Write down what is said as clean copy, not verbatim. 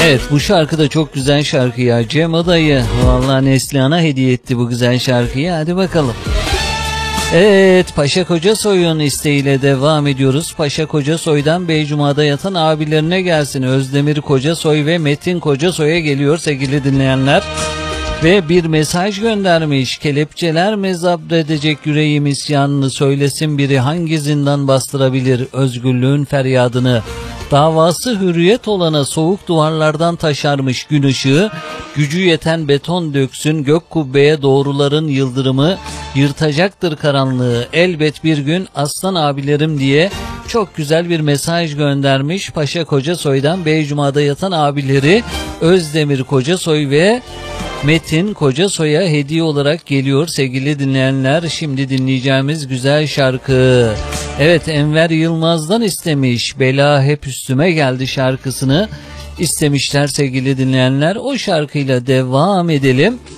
Evet, bu şarkı da çok güzel şarkı ya. Cem Adayı vallahi Neslihan'a hediye etti bu güzel şarkıyı. Hadi bakalım. Evet, Paşa Kocasoy'un isteğiyle devam ediyoruz. Paşa Kocasoy'dan Beycuma'da yatan abilerine gelsin. Özdemir Kocasoy ve Metin Kocasoy'a geliyor sevgili dinleyenler. Ve bir mesaj göndermiş. Kelepçeler mi zabredecek yüreğim isyanını, söylesin biri hangi zindan bastırabilir özgürlüğün feryadını. Davası hürriyet olana soğuk duvarlardan taşarmış gün ışığı. Gücü yeten beton döksün gök kubbeye doğruların yıldırımı. Yırtacaktır karanlığı elbet bir gün aslan abilerim diye çok güzel bir mesaj göndermiş. Paşa Kocasoy'dan Beycuma'da yatan abileri Özdemir Kocasoy ve Metin Kocasoy'a hediye olarak geliyor sevgili dinleyenler. Şimdi dinleyeceğimiz güzel şarkı. Evet, Enver Yılmaz'dan istemiş. Bela hep üstüme geldi şarkısını istemişler sevgili dinleyenler. O şarkıyla devam edelim.